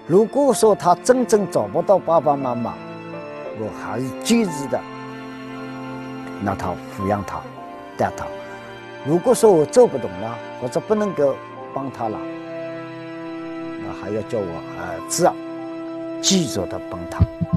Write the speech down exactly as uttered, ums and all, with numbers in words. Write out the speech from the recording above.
如果说他真正找不到爸爸妈妈，我还是坚持的让他抚养他、带他。如果说我做不动了，或者不能够帮他了，那还要叫我儿子继续的帮他。